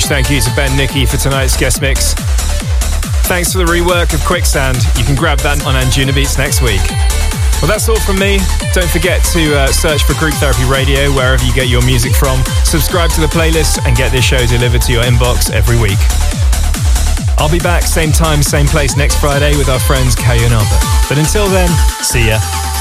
huge thank you to Ben Nicky for tonight's guest mix. Thanks for the rework of Quicksand. You can grab that on Anjunabeats next week. Well, that's all from me. Don't forget to search for Group Therapy Radio wherever you get your music from. Subscribe to the playlist and get this show delivered to your inbox every week. I'll be back same time, same place next Friday with our friends Kayo and Albert. But until then, see ya.